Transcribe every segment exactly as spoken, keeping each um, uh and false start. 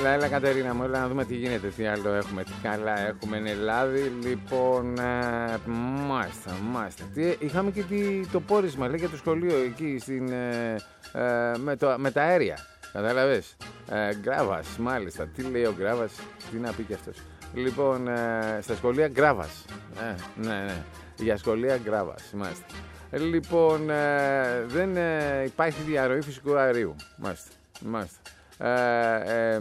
Έλα, έλα Κατερίνα μου, έλα να δούμε τι γίνεται, τι άλλο έχουμε, τι καλά έχουμε, είναι λάδι, λοιπόν, ε, μάλιστα, μάλιστα. Τι, είχαμε και τι, το πόρισμα, λέει, για το σχολείο εκεί, στην, ε, ε, με, το, με τα αέρια, κατάλαβες, ε, Γκράβας, μάλιστα, τι λέει ο Γκράβας, τι να πει και αυτός. Λοιπόν, ε, στα σχολεία Γκράβας, ε, ναι, ναι, για σχολεία Γκράβας, μάλιστα. Λοιπόν, ε, δεν ε, υπάρχει διαρροή φυσικού αερίου, μάλιστα, μάλιστα. Ε, ε, ε,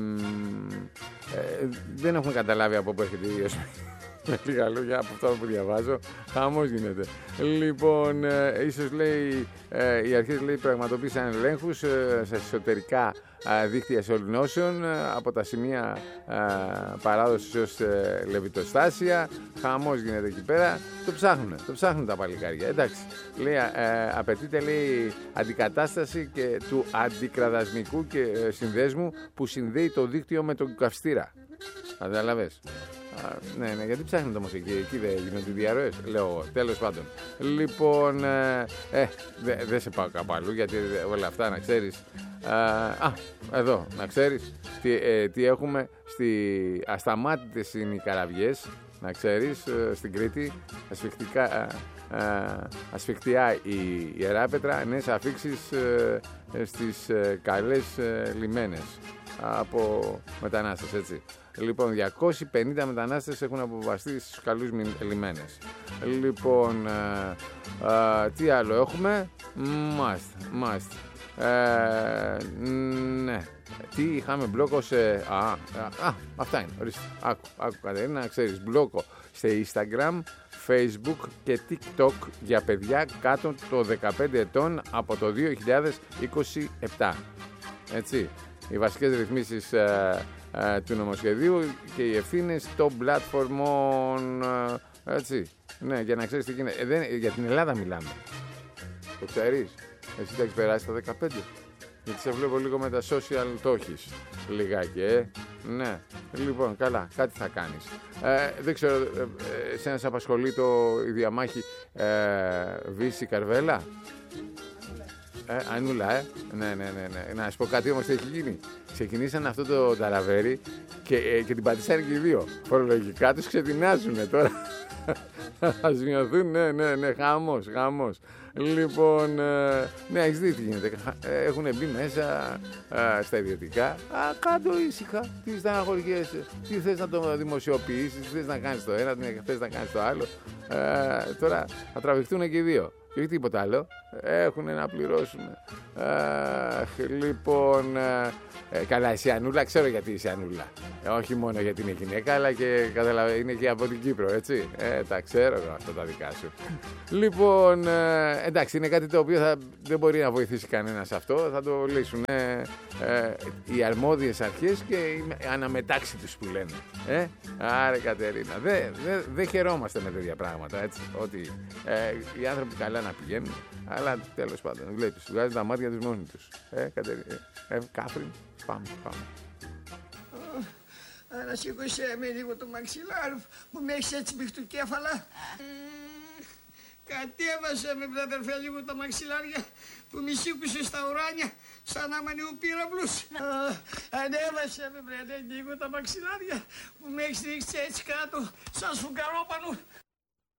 ε, δεν έχουμε καταλάβει από πού έρχεται η οσμή. Με λίγα λόγια από αυτό που διαβάζω, χαμός γίνεται. Λοιπόν, ε, ίσως λέει, ε, οι αρχές λέει, πραγματοποίησαν ελέγχους ε, σε εσωτερικά ε, δίκτυα σωληνώσεων ε, από τα σημεία ε, παράδοσης ως ε, λεβιτοστάσια. Χαμός γίνεται εκεί πέρα. Το ψάχνουν, το ψάχνουν τα παλικάρια. Εντάξει, λέει, ε, απαιτείται λέει, αντικατάσταση και του αντικραδασμικού και ε, συνδέσμου που συνδέει το δίκτυο με τον καυστήρα. Καταλαβες. Α, ναι, ναι, γιατί ψάχνετε όμως εκεί, εκεί δεν γίνονται διαρροές, λέω εγώ, τέλος πάντων. Λοιπόν, ε, ε δεν δε σε πάω κάπου αλλού, γιατί όλα αυτά να ξέρεις. Α, α εδώ, να ξέρεις τι, ε, τι έχουμε στη ασταμάτητες είναι οι καραβιές, να ξέρεις, ε, στην Κρήτη, ασφιχτικά, ε, ασφιχτιά η Ιεράπετρα, νέες αφήξεις ε, στις ε, καλές ε, λιμένες από μετανάστες, έτσι. Λοιπόν, διακόσιοι πενήντα μετανάστες έχουν αποβαστεί στους καλούς λιμένες. Λοιπόν, ε, ε, τι άλλο έχουμε, μάλιστα, μάλιστα. Ε, ναι, τι είχαμε μπλόκο σε... Α, α, α αυτά είναι, ορίστε, άκου, άκου Κατερίνα, να ξέρεις, μπλόκο σε Instagram, Facebook και TikTok για παιδιά κάτω των δεκαπέντε ετών από το δύο χιλιάδες είκοσι επτά. Έτσι, οι βασικές ρυθμίσεις ε, ε, του νομοσχεδίου και οι ευθύνες των πλατφορμών, ε, έτσι, ναι, για να ξέρεις τι γίνεται. Ε, δεν, για την Ελλάδα μιλάμε. Το ξέρεις, εσύ τα έχεις περάσει τα δεκαπέντε. Γιατί σε βλέπω λίγο με τα social το έχεις λιγάκι, ε. Ναι, λοιπόν, καλά, κάτι θα κάνεις. Ε, δεν ξέρω, ε, ε, εσένα σε απασχολεί το, η διαμάχη ε, Βύση Καρβέλα. Ε, Ανούλα, ε. Ναι, ναι, ναι, ναι. Να σου πω κάτι όμως τι έχει γίνει. Ξεκινήσαν αυτό το ταραβέρι και, ε, και την πατήσανε και οι δύο. Φορολογικά τους ξετινάζουνε τώρα. Θα σημειωθούν, ναι, ναι, ναι, χαμός, χαμός. Λοιπόν, ε, ναι, έχεις δει τι γίνεται. Έχουν μπει μέσα ε, στα ιδιωτικά. Α, κάτω ήσυχα. Τι στεναχωριέσαι, τι θες να το δημοσιοποιήσεις, τι θες να κάνεις το ένα, τι θες να κάνεις το άλλο. Ε, τώρα θα τραβηχτούν και οι δύο. Και όχι τίποτα άλλο. Έχουν να πληρώσουν. Ε, λοιπόν, ε, καλά, εσύ Ανούλα, ξέρω γιατί είσαι Ανούλα. Ε, όχι μόνο γιατί είναι γυναίκα, αλλά και καταλαβα... είναι και από την Κύπρο, έτσι. Ε, τα ξέρω αυτά τα δικά σου. Λοιπόν, ε, εντάξει, είναι κάτι το οποίο θα, δεν μπορεί να βοηθήσει κανένας αυτό. Θα το λύσουν ε, ε, οι αρμόδιες αρχές και οι αναμετάξει τους που λένε. Ε, άρε Κατερίνα, δεν δε, δε χαιρόμαστε με τέτοια πράγματα, έτσι. Ότι ε, οι άνθρωποι καλά να πηγαίνουν, αλλά τέλος πάντων, βλέπεις, βγάζουν τα μάτια τους μόνοι τους. Ε, Κατερίνα, ε, Κάθριν, πάμε, πάμε. Ανασήκωσέ με λίγο το μαξιλάρι που με έχεις έτσι μπιχτουκέφαλα. Κατέβασε με βραδερφέ λίγο τα μαξιλάρια που μη σήκωσε στα ουράνια σαν να είμαι ο πύραυλος. Ανέβασε με βραδερφέ λίγο τα μαξιλάρια που με έχεις ρίξει έτσι κάτω σαν σφουγγαρόπανο.